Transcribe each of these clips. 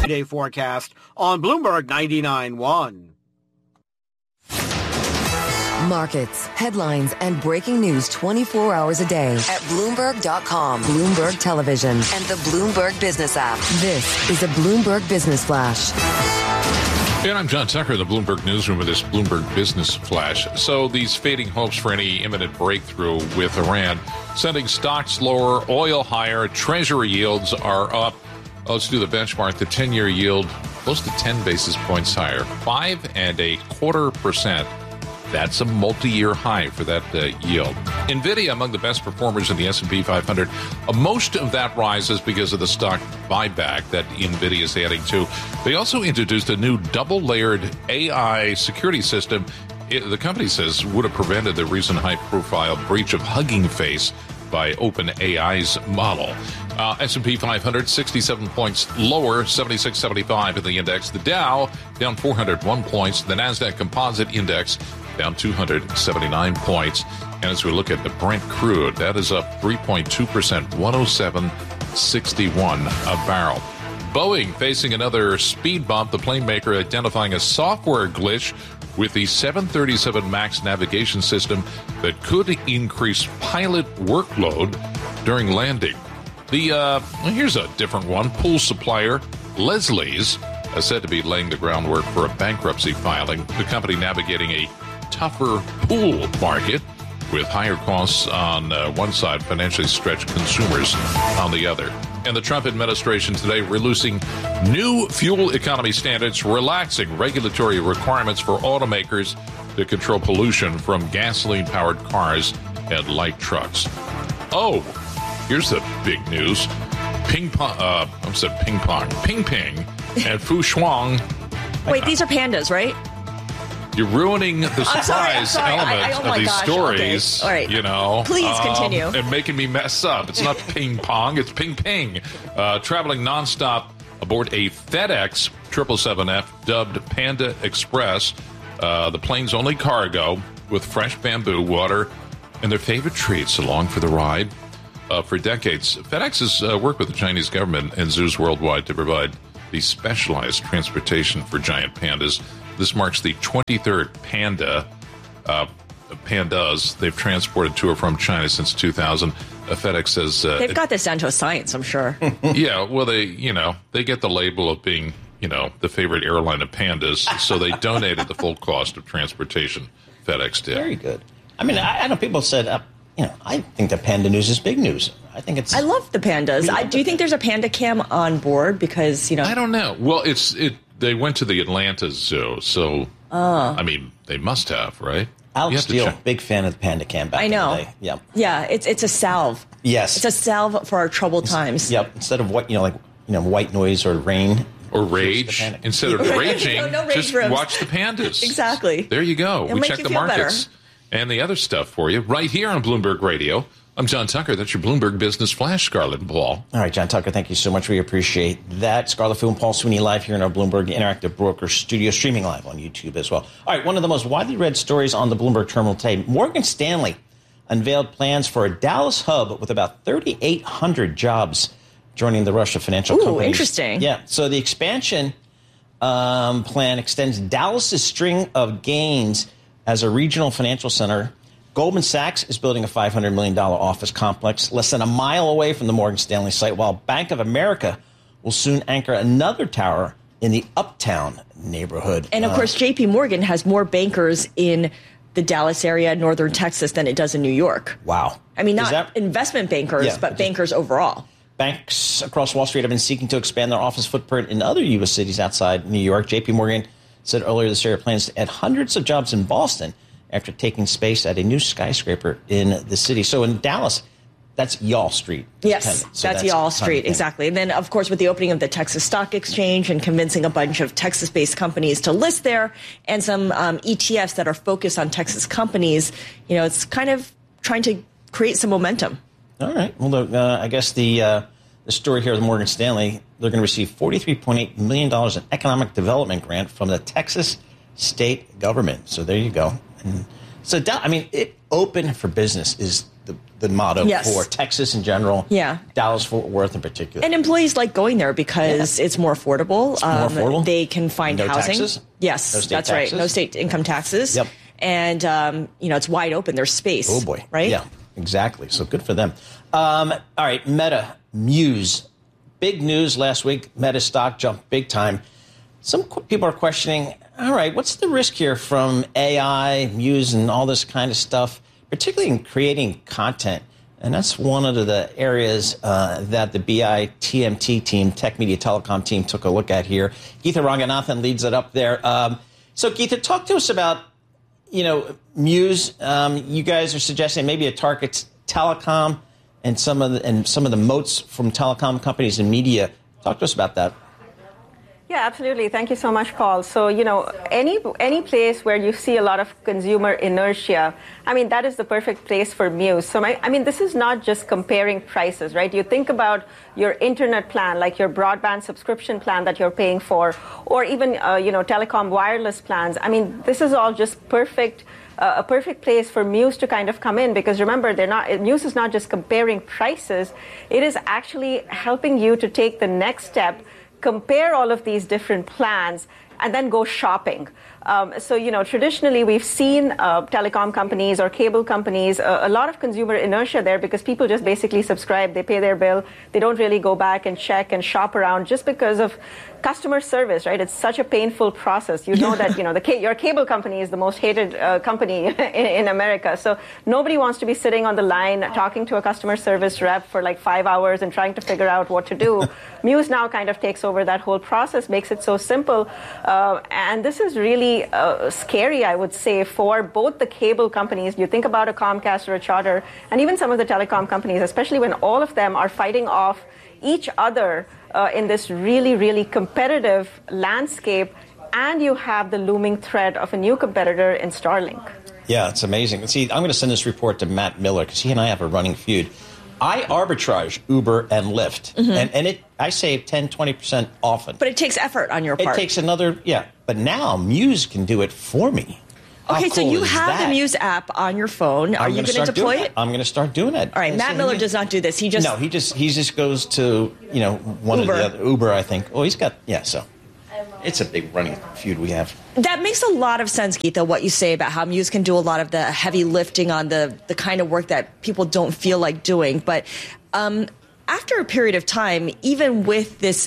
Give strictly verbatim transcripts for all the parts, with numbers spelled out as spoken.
Day forecast on Bloomberg ninety-nine point one. Markets, headlines, and breaking news twenty-four hours a day at Bloomberg dot com, Bloomberg Television, and the Bloomberg Business app. This is a Bloomberg Business Flash. And I'm John Tucker, the Bloomberg Newsroom with this Bloomberg Business Flash. So these fading hopes for any imminent breakthrough with Iran, sending stocks lower, oil higher, Treasury yields are up. Let's do the benchmark. The ten-year yield close to ten basis points higher, five and a quarter percent. That's a multi-year high for that uh, yield. NVIDIA among the best performers in the S and P five hundred. Uh, most of that rise is because of the stock buyback that NVIDIA is adding to. They also introduced a new double-layered A I security system. It, the company says would have prevented the recent high-profile breach of Hugging Face by OpenAI's model. Uh, S and P five hundred, sixty-seven points lower, seventy-six seventy-five in the index. The Dow down four hundred one points. The NASDAQ Composite Index down two hundred seventy-nine points. And as we look at the Brent crude, that is up three point two percent, one oh seven sixty-one a barrel. Boeing facing another speed bump, the plane maker identifying a software glitch with the seven thirty-seven MAX navigation system that could increase pilot workload during landing. The uh, well, here's a different one. Pool supplier Leslie's is said to be laying the groundwork for a bankruptcy filing. The company navigating a tougher pool market with higher costs on uh, one side, financially stretched consumers on the other. And the Trump administration today releasing new fuel economy standards, relaxing regulatory requirements for automakers to control pollution from gasoline-powered cars and light trucks. Oh, here's the big news. Ping pong, uh, I said ping pong, ping ping, and Fu Shuang. Wait, these are pandas, right? You're ruining the surprise I'm sorry, I'm sorry. element I, I, oh of these gosh. stories. Okay. All right. You know, please um, continue. And making me mess up. It's not ping pong. It's ping ping. Uh, traveling nonstop aboard a FedEx triple seven F dubbed Panda Express. Uh, the plane's only cargo with fresh bamboo, water, and their favorite treats along for the ride. Uh, for decades, FedEx has uh, worked with the Chinese government and zoos worldwide to provide the specialized transportation for giant pandas. This marks the twenty-third panda, uh, pandas they've transported to or from China since two thousand. Uh, FedEx says... Uh, They've got this down to a science, I'm sure. Yeah, well, they, you know, they get the label of being, you know, the favorite airline of pandas, so they donated the full cost of transportation. FedEx did. Very good. I mean, I, I know people said, uh, you know, I think the panda news is big news. I think it's... I love the pandas. I, do you think there's a panda cam on board? Because, you know... I don't know. Well, it's... it. They went to the Atlanta Zoo, so, uh, I mean, they must have, right? Alex Steele, big fan of the Panda Cam back I know. in the day. Yep. Yeah, it's it's a salve. Yes. It's a salve for our troubled times. Yep. Instead of what, you know, like, you know, white noise or rain. Or rage. Instead of raging, no, no rage just rooms. Watch the pandas. Exactly. There you go. It'll we make check you the feel markets better. And the other stuff for you right here on Bloomberg Radio. I'm John Tucker. That's your Bloomberg Business Flash, Scarlett and Paul. All right, John Tucker, thank you so much. We appreciate that. Scarlett Fu and Paul Sweeney live here in our Bloomberg Interactive Broker studio, streaming live on YouTube as well. All right, one of the most widely read stories on the Bloomberg terminal today. Morgan Stanley unveiled plans for a Dallas hub with about thirty-eight hundred jobs joining the rush of financial Ooh, companies. Interesting. Yeah, so the expansion um, plan extends Dallas's string of gains as a regional financial center. Goldman Sachs is building a five hundred million dollars office complex less than a mile away from the Morgan Stanley site, while Bank of America will soon anchor another tower in the Uptown neighborhood. And, of uh, course, J P Morgan has more bankers in the Dallas area, northern Texas, than it does in New York. Wow. I mean, not that, investment bankers, yeah, but bankers overall. Banks across Wall Street have been seeking to expand their office footprint in other U S cities outside New York. J P Morgan said earlier this year it plans to add hundreds of jobs in Boston after taking space at a new skyscraper in the city. So in Dallas, that's Y'all Street. Yes, so that's, that's Y'all Street, exactly. And then, of course, with the opening of the Texas Stock Exchange and convincing a bunch of Texas-based companies to list there, and some um, E T Fs that are focused on Texas companies, you know, it's kind of trying to create some momentum. All right. Well, uh, I guess the uh, the story here with Morgan Stanley, they're going to receive forty-three point eight million dollars in economic development grant from the Texas state government. So there you go. And so, I mean, it open for business is the, the motto yes. for Texas in general. Yeah. Dallas-Fort Worth in particular. And employees like going there because yeah. it's more affordable. It's more um, affordable. They can find no housing. Taxes? Yes, no state that's taxes. right. No state income taxes. Yep. And, um, you know, it's wide open. There's space. Oh, boy. Right? Yeah, exactly. So good for them. Um, all right, Meta, Muse. Big news last week. Meta stock jumped big time. Some people are questioning, all right, what's the risk here from A I, Muse, and all this kind of stuff, particularly in creating content? And that's one of the areas uh, that the B I T M T team, Tech Media Telecom team, took a look at here. Geetha Ranganathan leads it up there. Um, so, Geetha, talk to us about, you know, Muse. Um, you guys are suggesting maybe it targets telecom and some of the, and some of the moats from telecom companies and media. Talk to us about that. Yeah, absolutely. Thank you so much, Paul. So, you know, any any place where you see a lot of consumer inertia, I mean, that is the perfect place for Muse. So, my, I mean, this is not just comparing prices, right? You think about your internet plan, like your broadband subscription plan that you're paying for, or even, uh, you know, telecom wireless plans. I mean, this is all just perfect. Uh, a perfect place for Muse to kind of come in, because remember, they're not. Muse is not just comparing prices; it is actually helping you to take the next step, compare all of these different plans, and then go shopping. Um, so, you know, traditionally we've seen uh, telecom companies or cable companies, uh, a lot of consumer inertia there because people just basically subscribe, they pay their bill, they don't really go back and check and shop around just because of customer service, right? It's such a painful process. You know that, you know, the ca- your cable company is the most hated uh, company in, in America. So nobody wants to be sitting on the line talking to a customer service rep for like five hours and trying to figure out what to do. Muse now kind of takes over that whole process, makes it so simple. Uh, and this is really uh, scary, I would say, for both the cable companies. You think about a Comcast or a Charter, and even some of the telecom companies, especially when all of them are fighting off each other uh, in this really, really competitive landscape, and you have the looming threat of a new competitor in Starlink. Yeah, it's amazing. See, I'm going to send this report to Matt Miller because he and I have a running feud. I arbitrage Uber and Lyft, mm-hmm. and, and it I save ten, twenty percent often. But it takes effort on your part. It takes another, yeah. But now Muse can do it for me. Okay, How so cool you is have that? the Muse app on your phone. Are I'm you going gonna to deploy it? I'm going to start doing it. All right, and Matt Miller does not do this. He just no, he just he just goes to you know one Uber. of the other Uber, I think. Oh, he's got yeah. So it's a big running feud we have. That makes a lot of sense, Geetha, what you say about how Muse can do a lot of the heavy lifting on the the kind of work that people don't feel like doing. But um, after a period of time, even with this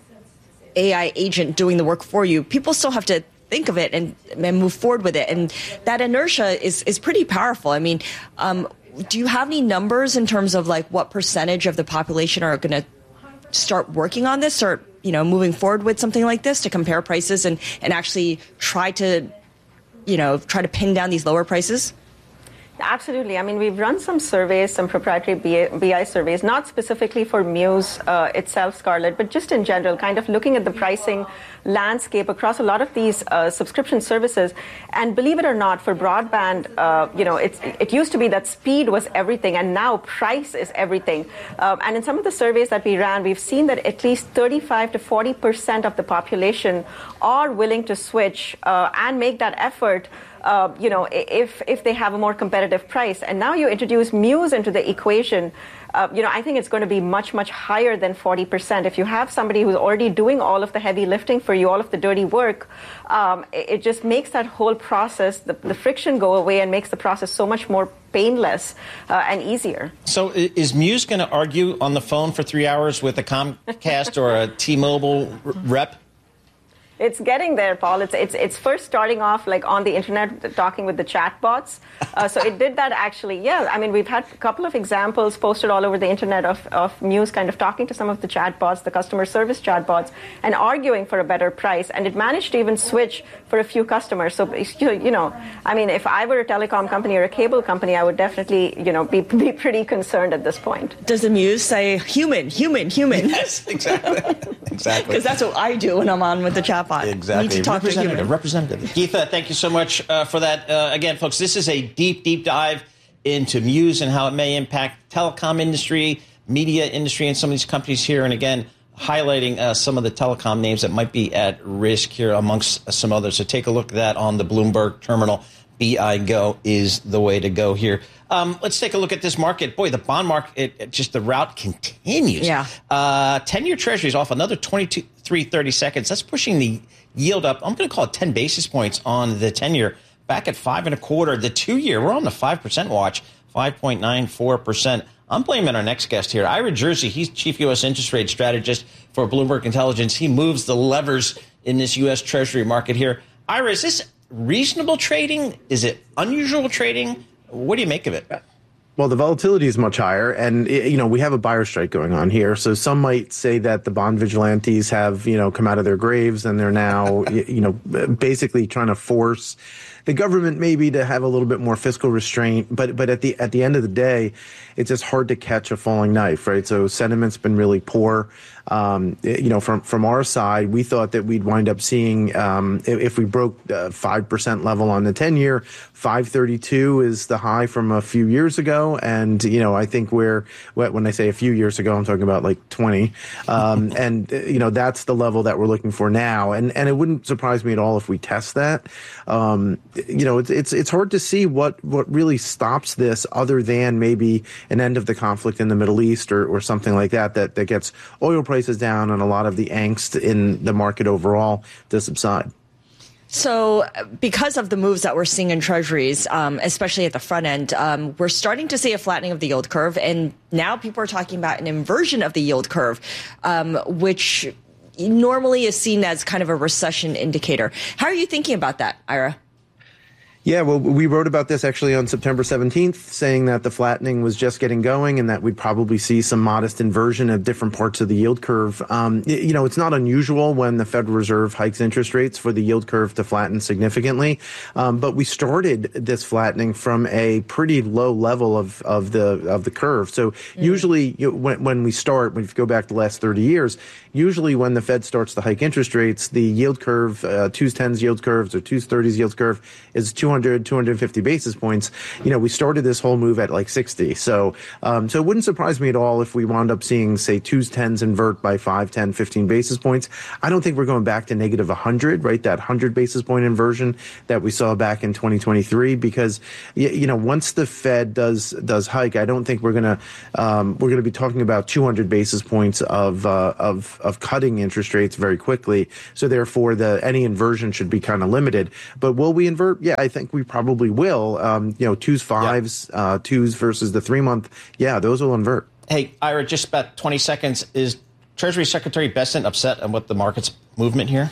A I agent doing the work for you, people still have to think of it and, and move forward with it. And that inertia is, is pretty powerful. I mean, um, do you have any numbers in terms of like what percentage of the population are going to start working on this or, you know, moving forward with something like this to compare prices and, and actually try to, you know, try to pin down these lower prices? Absolutely. I mean, we've run some surveys, some proprietary B I surveys, not specifically for Muse uh, itself, Scarlett, but just in general, kind of looking at the pricing landscape across a lot of these uh, subscription services. And believe it or not, for broadband, uh, you know, it's, it used to be that speed was everything, and now price is everything. Um, and in some of the surveys that we ran, we've seen that at least thirty-five to forty percent of the population are willing to switch uh, and make that effort. Uh, you know, if if they have a more competitive price. And now you introduce Muse into the equation, uh, you know, I think it's going to be much, much higher than forty percent. If you have somebody who's already doing all of the heavy lifting for you, all of the dirty work, um, it, it just makes that whole process, the, the friction go away and makes the process so much more painless uh, and easier. So is Muse going to argue on the phone for three hours with a Comcast or a T-Mobile r- rep? It's getting there, Paul. It's it's it's first starting off like on the internet, talking with the chatbots. Uh, so it did that actually. Yeah, I mean, we've had a couple of examples posted all over the internet of, of Muse kind of talking to some of the chatbots, the customer service chatbots, and arguing for a better price. And it managed to even switch for a few customers. So, you know, I mean, if I were a telecom company or a cable company, I would definitely, you know, be, be pretty concerned at this point. Does the Muse say human, human, human? Yes, exactly. Exactly. Because that's what I do when I'm on with the chatbot. Exactly. Need to talk representative, to human. representative. Geetha, thank you so much uh, for that. Uh, again, folks, this is a deep, deep dive into Muse and how it may impact telecom industry, media industry, and some of these companies here. And again, highlighting uh, some of the telecom names that might be at risk here amongst some others. So take a look at that on the Bloomberg terminal. B I Go is the way to go here. Um, let's take a look at this market. Boy, the bond market, it, it just the rout continues. Yeah. Uh, ten-year Treasuries off another twenty-two, three, thirty seconds. That's pushing the yield up. I'm going to call it ten basis points on the ten-year, back at five and a quarter. The two-year, we're on the five percent watch, five point nine four percent. I'm blaming our next guest here, Ira Jersey. He's chief U S interest rate strategist for Bloomberg Intelligence. He moves the levers in this U S Treasury market here. Ira, is this reasonable trading? Is it unusual trading? What do you make of it? Well, the volatility is much higher, and you know we have a buyer strike going on here. So some might say that the bond vigilantes have you know come out of their graves and they're now you know basically trying to force the government maybe to have a little bit more fiscal restraint. But but at the at the end of the day, it's just hard to catch a falling knife, right? So sentiment's been really poor. Um, you know, from from our side, we thought that we'd wind up seeing um, if, if we broke the five percent level on the ten-year, five thirty-two is the high from a few years ago. And, you know, I think we're, when I say a few years ago, I'm talking about like twenty. Um, and, you know, that's the level that we're looking for now. And, and it wouldn't surprise me at all if we test that. Um, you know, it's, it's, it's hard to see what, what really stops this other than maybe an end of the conflict in the Middle East or, or something like that, that, that gets oil prices down and a lot of the angst in the market overall to subside. So because of the moves that we're seeing in treasuries, um, especially at the front end, um, we're starting to see a flattening of the yield curve. And now people are talking about an inversion of the yield curve, um, which normally is seen as kind of a recession indicator. How are you thinking about that, Ira? Yeah, well, we wrote about this actually on September seventeenth, saying that the flattening was just getting going and that we'd probably see some modest inversion of different parts of the yield curve. Um, you know, it's not unusual when the Federal Reserve hikes interest rates for the yield curve to flatten significantly. Um, but we started this flattening from a pretty low level of, of the of the curve. So mm. usually you know, when, when we start, when you go back the last thirty years, usually when the Fed starts to hike interest rates, the yield curve, uh, twos tens yield curves or twos thirties yield curve is two hundred, two hundred fifty basis points. You know, we started this whole move at like sixty. So, um, so it wouldn't surprise me at all if we wound up seeing, say, twos tens invert by five, ten, fifteen basis points. I don't think we're going back to negative one hundred, right? That one hundred basis point inversion that we saw back in twenty twenty-three, because, you know, once the Fed does, does hike, I don't think we're going to, um, we're going to be talking about two hundred basis points of, uh, of, of cutting interest rates very quickly. So therefore the, any inversion should be kind of limited. But will we invert? Yeah, I think we probably will. Um, you know, twos, fives, yeah. uh, twos versus the three month. Yeah, those will invert. Hey, Ira, just about twenty seconds. Is Treasury Secretary Bessent upset at what the market's movement here?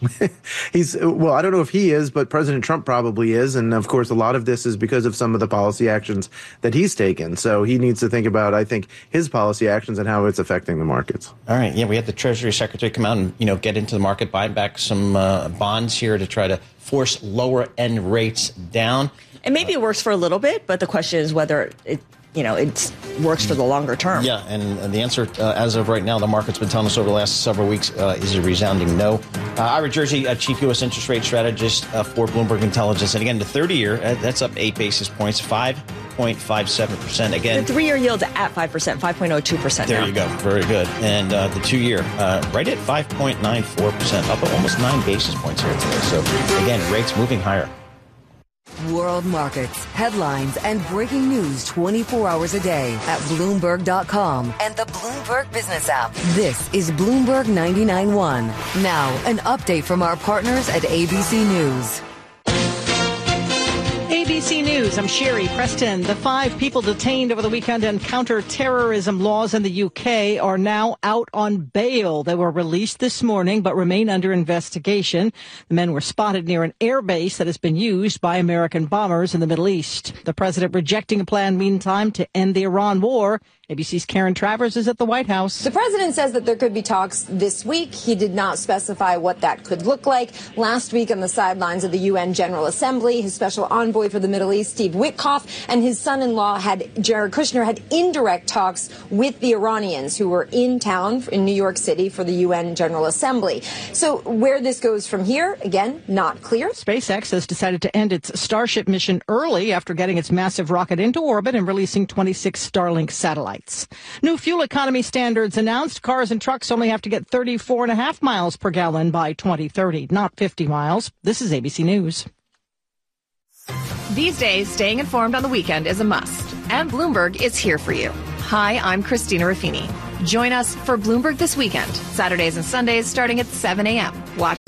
He's well, I don't know if he is, but President Trump probably is. And of course, a lot of this is because of some of the policy actions that he's taken. So he needs to think about, I think, his policy actions and how it's affecting the markets. All right. Yeah, we had the Treasury Secretary come out and, you know, get into the market, buy back some uh, bonds here to try to force lower end rates down. And maybe it works for a little bit, but the question is whether it, you know, it works for the longer term. Yeah, and the answer, uh, as of right now, the market's been telling us over the last several weeks, uh, is a resounding no. Uh, Ira Jersey, uh, Chief U S Interest Rate Strategist uh, for Bloomberg Intelligence. And again, the thirty-year, uh, that's up eight basis points, five point five seven percent. Again, the three-year yield's at five percent, five point oh two percent There now. you go. Very good. And uh, the two-year, uh, right at five point nine four percent, up almost nine basis points here today. So, again, rates moving higher. World markets, headlines, and breaking news twenty-four hours a day at Bloomberg dot com and the Bloomberg Business app. This is Bloomberg ninety-nine point one. Now, an update from our partners at A B C News. A B C News, I'm Sherry Preston. The five people detained over the weekend on counterterrorism laws in the U K are now out on bail. They were released this morning but remain under investigation. The men were spotted near an airbase that has been used by American bombers in the Middle East. The president rejecting a plan, meantime, to end the Iran war. A B C's Karen Travers is at the White House. The president says that there could be talks this week. He did not specify what that could look like. Last week on the sidelines of the U N General Assembly, his special envoy for the Middle East, Steve Witkoff, and his son-in-law, had Jared Kushner, had indirect talks with the Iranians who were in town in New York City for the U N General Assembly. So where this goes from here, again, not clear. SpaceX has decided to end its Starship mission early after getting its massive rocket into orbit and releasing twenty-six Starlink satellites. New fuel economy standards announced. Cars and trucks only have to get thirty-four and a half miles per gallon by twenty thirty, not fifty miles. This is A B C News. These days, staying informed on the weekend is a must, and Bloomberg is here for you. Hi, I'm Christina Ruffini. Join us for Bloomberg This Weekend, Saturdays and Sundays starting at seven a.m. Watch